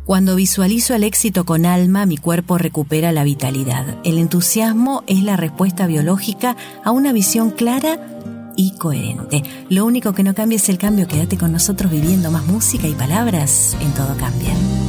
Cuando visualizo el éxito con alma, mi cuerpo recupera la vitalidad. El entusiasmo es la respuesta biológica a una visión clara y coherente. Lo único que no cambia es el cambio. Quédate con nosotros viviendo más música y palabras en Todo Cambia.